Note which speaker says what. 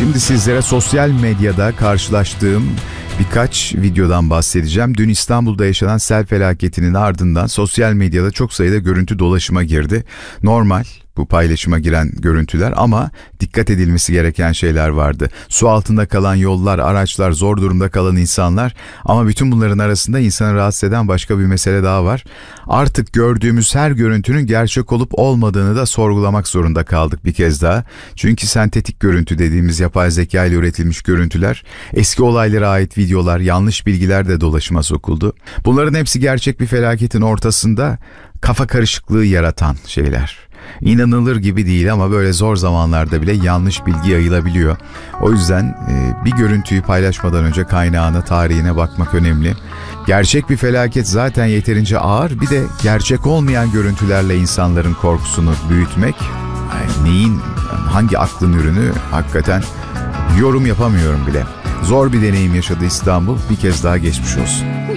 Speaker 1: Şimdi sizlere sosyal medyada karşılaştığım birkaç videodan bahsedeceğim. Dün İstanbul'da yaşanan sel felaketinin ardından sosyal medyada çok sayıda görüntü dolaşıma girdi. Normal bu paylaşıma giren görüntüler ama dikkat edilmesi gereken şeyler vardı. Su altında kalan yollar, araçlar, zor durumda kalan insanlar, ama bütün bunların arasında insanı rahatsız eden başka bir mesele daha var. Artık gördüğümüz her görüntünün gerçek olup olmadığını da sorgulamak zorunda kaldık bir kez daha. Çünkü sentetik görüntü dediğimiz yapay zeka ile üretilmiş görüntüler, eski olaylara ait videolar, yanlış bilgiler de dolaşıma sokuldu. Bunların hepsi gerçek bir felaketin ortasında kafa karışıklığı yaratan şeyler. İnanılır gibi değil ama böyle zor zamanlarda bile yanlış bilgi yayılabiliyor. O yüzden bir görüntüyü paylaşmadan önce kaynağına, tarihine bakmak önemli. Gerçek bir felaket zaten yeterince ağır, bir de gerçek olmayan görüntülerle insanların korkusunu büyütmek, neyin, hangi aklın ürünü, hakikaten yorum yapamıyorum bile. Zor bir deneyim yaşadı İstanbul, bir kez daha geçmiş olsun.